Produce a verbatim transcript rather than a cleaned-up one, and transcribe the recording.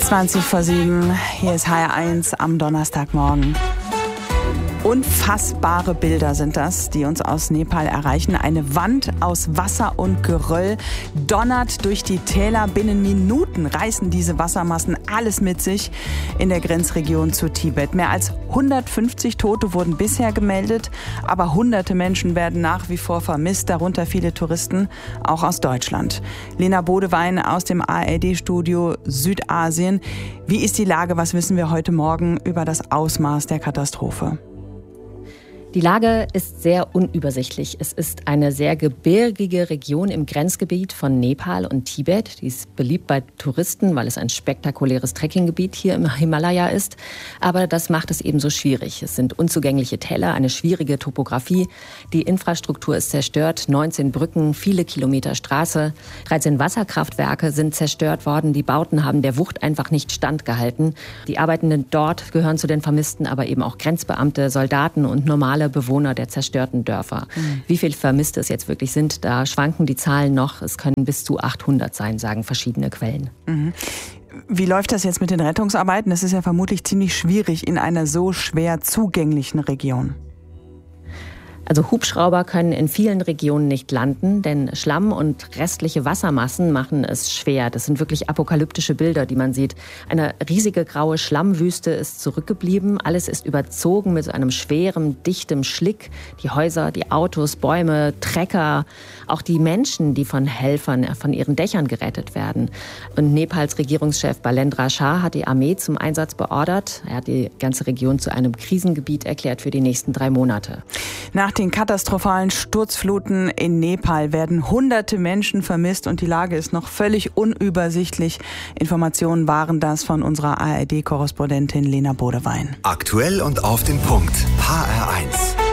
zwanzig vor sieben, hier ist H R eins am Donnerstagmorgen. Unfassbare Bilder sind das, die uns aus Nepal erreichen. Eine Wand aus Wasser und Geröll donnert durch die Täler. Binnen Minuten reißen diese Wassermassen alles mit sich in der Grenzregion zu Tibet. Mehr als hundertfünfzig Tote wurden bisher gemeldet, aber hunderte Menschen werden nach wie vor vermisst, darunter viele Touristen, auch aus Deutschland. Lena Bodewein aus dem A R D-Studio Südasien. Wie ist die Lage? Was wissen wir heute Morgen über das Ausmaß der Katastrophe? Die Lage ist sehr unübersichtlich. Es ist eine sehr gebirgige Region im Grenzgebiet von Nepal und Tibet. Die ist beliebt bei Touristen, weil es ein spektakuläres Trekkinggebiet hier im Himalaya ist. Aber das macht es ebenso schwierig. Es sind unzugängliche Täler, eine schwierige Topografie. Die Infrastruktur ist zerstört, neunzehn Brücken, viele Kilometer Straße. dreizehn Wasserkraftwerke sind zerstört worden. Die Bauten haben der Wucht einfach nicht standgehalten. Die Arbeitenden dort gehören zu den Vermissten, aber eben auch Grenzbeamte, Soldaten und normale Bewohner der zerstörten Dörfer. Mhm. Wie viele Vermisste es jetzt wirklich sind, da schwanken die Zahlen noch. Es können bis zu achthundert sein, sagen verschiedene Quellen. Mhm. Wie läuft das jetzt mit den Rettungsarbeiten? Das ist ja vermutlich ziemlich schwierig in einer so schwer zugänglichen Region. Also Hubschrauber können in vielen Regionen nicht landen, denn Schlamm und restliche Wassermassen machen es schwer. Das sind wirklich apokalyptische Bilder, die man sieht. Eine riesige graue Schlammwüste ist zurückgeblieben. Alles ist überzogen mit so einem schweren, dichtem Schlick. Die Häuser, die Autos, Bäume, Trecker, auch die Menschen, die von Helfern von ihren Dächern gerettet werden. Und Nepals Regierungschef Balendra Shah hat die Armee zum Einsatz beordert. Er hat die ganze Region zu einem Krisengebiet erklärt für die nächsten drei Monate. Nach den katastrophalen Sturzfluten in Nepal werden hunderte Menschen vermisst und die Lage ist noch völlig unübersichtlich. Informationen waren das von unserer A R D-Korrespondentin Lena Bodewein. Aktuell und auf den Punkt. H R eins.